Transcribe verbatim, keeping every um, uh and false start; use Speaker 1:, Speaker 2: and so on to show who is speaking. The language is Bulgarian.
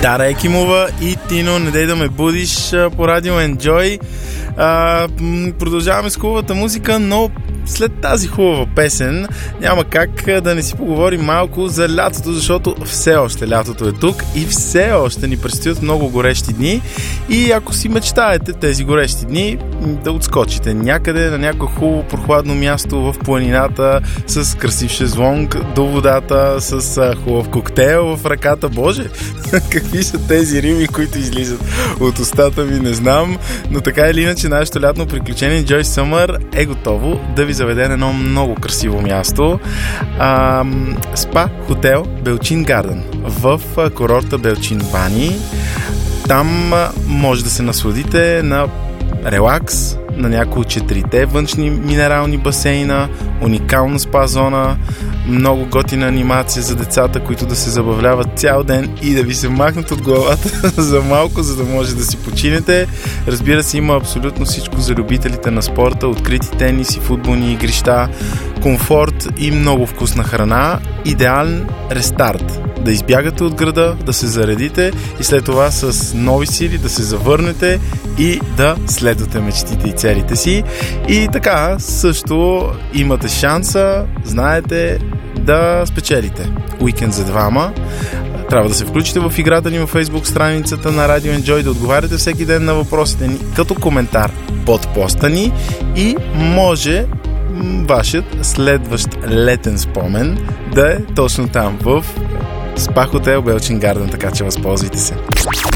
Speaker 1: Дара Екимова и Тино, не дей да ме будиш по радио Enjoy. А, продължаваме с хубавата музика, но след тази хубава песен няма как да не си поговорим малко за лятото, защото все още лятото е тук и все още ни предстоят много горещи дни. И ако си мечтаете тези горещи дни да отскочите някъде на някое хубаво прохладно място в планината с красив шезлонг до водата, с хубав коктейл в ръката, боже, какви са тези рими, които излизат от устата ми, не знам, но така или иначе нашето лятно приключение Enjoy Summer е готово да ви заведе на едно много красиво място. А, спа хотел Белчин Гарден в курорта Белчин Бани. Там може да се насладите на релакс, на някои от четирите външни минерални басейна, уникална спа зона, много готина анимация за децата, които да се забавляват цял ден и да ви се махнат от главата за малко, за да може да си починете. Разбира се, има абсолютно всичко за любителите на спорта, открити тенис и футболни игрища, комфорт и много вкусна храна. Идеален рестарт. Да избягате от града, да се заредите и след това с нови сили да се завърнете и да следвате мечтите и целите си. И така, също имате шанса, знаете, да спечелите уикенд за двама. Трябва да се включите в играта ни във Facebook страницата на Radio Enjoy, да отговаряте всеки ден на въпросите ни като коментар под поста ни и може вашият следващ летен спомен да е точно там в Спа хотел Белчин Гарден, така че възползвайте се.